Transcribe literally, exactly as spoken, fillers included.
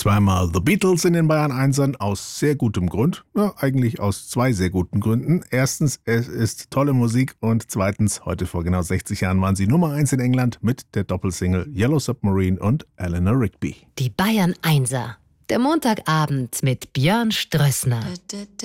Zweimal The Beatles in den Bayern Einsern aus sehr gutem Grund. Ja, eigentlich aus zwei sehr guten Gründen. Erstens, es ist tolle Musik und zweitens, heute vor genau sechzig Jahren waren sie Nummer eins in England mit der Doppelsingle Yellow Submarine und Eleanor Rigby. Die Bayern Einser. Der Montagabend mit Björn Strössner.